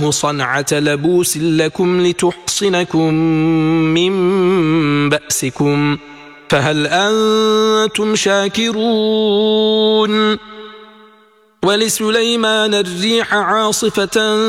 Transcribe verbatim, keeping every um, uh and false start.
صنعة لبوس لكم لتحصنكم من بأسكم فهل أنتم شاكرون ولسليمان الريح عاصفة